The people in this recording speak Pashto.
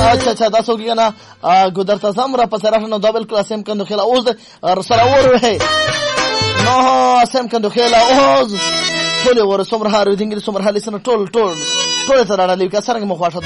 اچھا دا څوک کنه ګودر ته زم را پس راځه نو دا بالکل اسیم کندو خلا اوس سره وره نو اسیم کندو خلا اوس ټول ور سمره هارو دینګل سمره حالي سن ټول ته راړلې کا سرنګ مخواشه